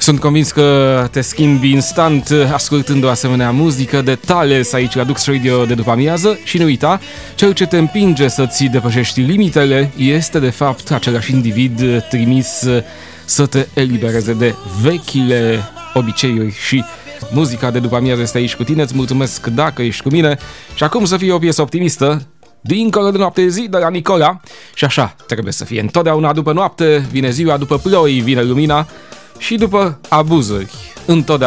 Sunt convins că te schimbi instant ascultând o asemenea muzică de Thales aici la Dux Radio de după amiază și nu uita, cel ce te împinge să-ți depășești limitele este de fapt același individ trimis să te elibereze de vechile obiceiuri și muzica de după amiază este aici cu tine, îți mulțumesc dacă ești cu mine și acum să fie o piesă optimistă, Dincolo de noapte zi de la Nicola și așa trebuie să fie întotdeauna după noapte, vine ziua, după ploi vine lumina și după abuzuri, întotdeauna